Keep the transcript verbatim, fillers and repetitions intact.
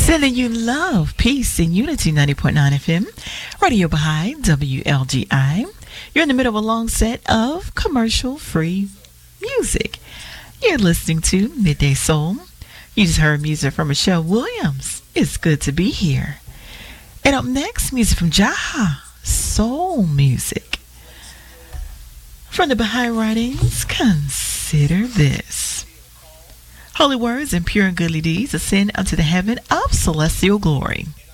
Sending you love, peace, and unity. Ninety point nine F M, Radio Baha'i, W L G I. You're in the middle of a long set of commercial-free music. You're listening to Midday Soul. You just heard music from Michelle Williams. It's good to be here. And up next, music from Jaha, soul music. From the Baha'i writings, consider this. Holy words and pure and goodly deeds ascend unto the heaven of celestial glory.